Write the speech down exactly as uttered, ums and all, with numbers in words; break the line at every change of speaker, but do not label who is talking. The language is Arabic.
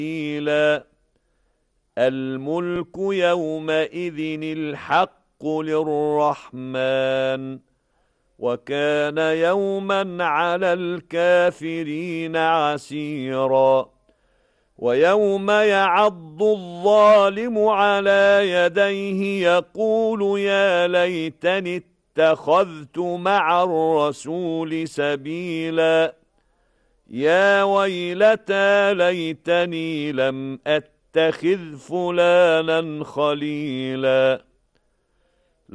سبيلا الملك يومئذ الحق للرحمن وكان يوما على الكافرين عسيرا ويوم يعض الظالم على يديه يقول يا ليتني اتخذت مع الرسول سبيلا يا ويلتى ليتني لم أتخذ فلانا خليلا